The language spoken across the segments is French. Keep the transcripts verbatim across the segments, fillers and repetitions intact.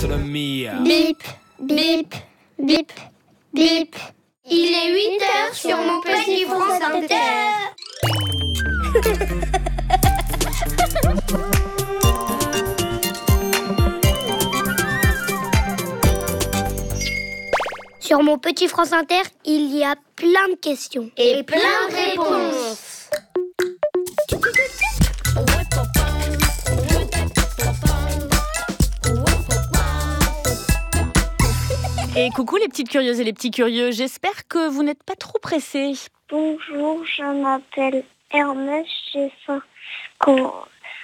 Bip, bip, bip, bip. Il est huit heures sur mon petit France Inter. Sur mon petit France Inter, il y a plein de questions et plein de réponses. Et coucou les petites curieuses et les petits curieux, j'espère que vous n'êtes pas trop pressés. Bonjour, je m'appelle Hermès, j'ai cinq ans.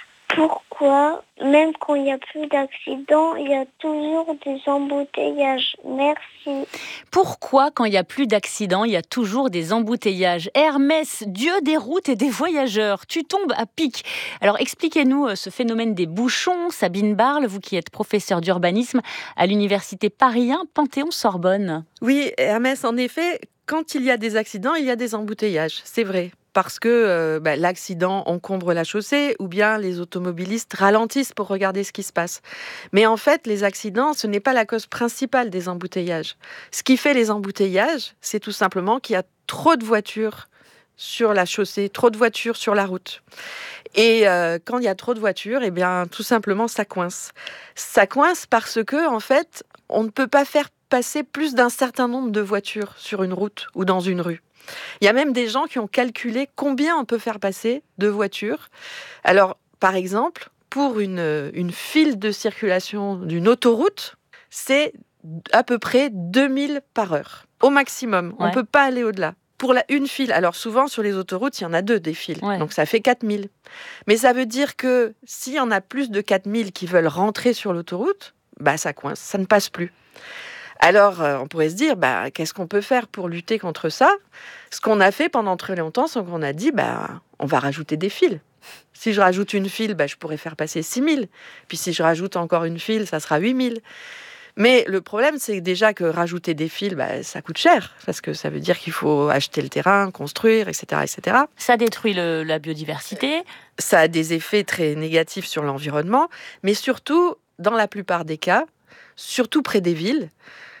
Pourquoi, même quand il n'y a plus d'accidents, il y a toujours des embouteillages? Merci. Pourquoi, quand il n'y a plus d'accidents, il y a toujours des embouteillages? Hermès, dieu des routes et des voyageurs, tu tombes à pic. Alors expliquez-nous ce phénomène des bouchons. Sabine Barle, vous qui êtes professeure d'urbanisme à l'université Paris un Panthéon-Sorbonne. Oui, Hermès, en effet, quand il y a des accidents, il y a des embouteillages, c'est vrai. Parce que euh, bah, l'accident encombre la chaussée ou bien les automobilistes ralentissent pour regarder ce qui se passe. Mais en fait, les accidents, ce n'est pas la cause principale des embouteillages. Ce qui fait les embouteillages, c'est tout simplement qu'il y a trop de voitures sur la chaussée, trop de voitures sur la route. Et euh, quand il y a trop de voitures, eh bien, tout simplement, ça coince. Ça coince parce que, en fait, on ne peut pas faire passer plus d'un certain nombre de voitures sur une route ou dans une rue. Il y a même des gens qui ont calculé combien on peut faire passer de voitures. Alors, par exemple, pour une, une file de circulation d'une autoroute, c'est à peu près deux mille par heure, au maximum. Ouais. On ne peut pas aller au-delà. Pour la, une file, alors souvent sur les autoroutes, il y en a deux des files, ouais. Donc ça fait quatre mille. Mais ça veut dire que s'il y en a plus de quatre mille qui veulent rentrer sur l'autoroute, bah ça coince, ça ne passe plus. Alors, euh, on pourrait se dire, bah, qu'est-ce qu'on peut faire pour lutter contre ça? Ce qu'on a fait pendant très longtemps, c'est qu'on a dit, bah, on va rajouter des fils. Si je rajoute une file, bah, je pourrais faire passer six mille. Puis si je rajoute encore une file, ça sera huit mille. Mais le problème, c'est déjà que rajouter des fils, bah, ça coûte cher. Parce que ça veut dire qu'il faut acheter le terrain, construire, et cetera, et cetera. Ça détruit le, la biodiversité. Ça a des effets très négatifs sur l'environnement. Mais surtout, dans la plupart des cas, surtout près des villes,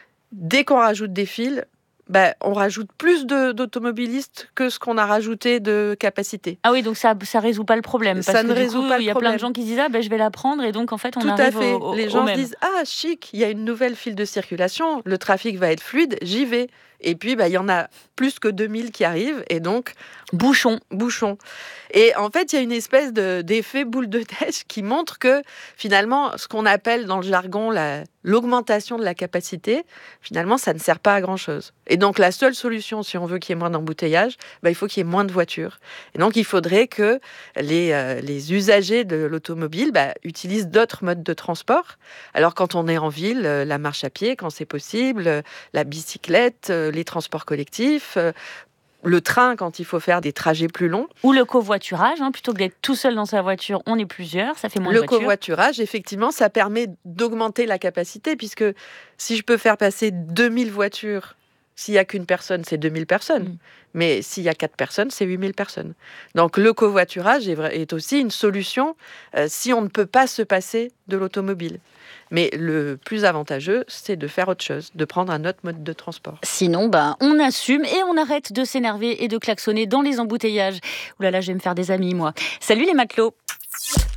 dès qu'on rajoute des fils, bah, on rajoute plus de, d'automobilistes que ce qu'on a rajouté de capacité. Ah oui, donc ça ne résout pas le problème. Parce ça que ne du résout coup, pas le il y a problème. plein de gens qui disent « Ah, ben, je vais la prendre » et donc en fait, on Tout arrive à fait. au, au, Les gens au se même. disent « Ah, chic, il y a une nouvelle file de circulation, le trafic va être fluide, j'y vais. » Et puis, bah, il y en a plus que deux mille qui arrivent et donc... Bouchon. Bouchon. Et en fait, il y a une espèce de, d'effet boule de neige qui montre que finalement, ce qu'on appelle dans le jargon la, l'augmentation de la capacité, finalement, ça ne sert pas à grand-chose. Et donc, la seule solution, si on veut qu'il y ait moins d'embouteillages, bah, il faut qu'il y ait moins de voitures. Et donc, il faudrait que les, euh, les usagers de l'automobile bah, utilisent d'autres modes de transport. Alors, quand on est en ville, euh, la marche à pied, quand c'est possible, euh, la bicyclette, euh, les transports collectifs... Euh, le train quand il faut faire des trajets plus longs. Ou le covoiturage, hein, plutôt que d'être tout seul dans sa voiture, on est plusieurs, ça fait moins le de voitures. Le covoiturage, effectivement, ça permet d'augmenter la capacité, puisque si je peux faire passer deux mille voitures, s'il n'y a qu'une personne, c'est deux mille personnes. Mmh. Mais s'il y a quatre personnes, c'est huit mille personnes. Donc le covoiturage est, est aussi une solution euh, si on ne peut pas se passer de l'automobile. Mais le plus avantageux, c'est de faire autre chose, de prendre un autre mode de transport. Sinon, bah, on assume et on arrête de s'énerver et de klaxonner dans les embouteillages. Ouh là là, je vais me faire des amis, moi. Salut les matelots.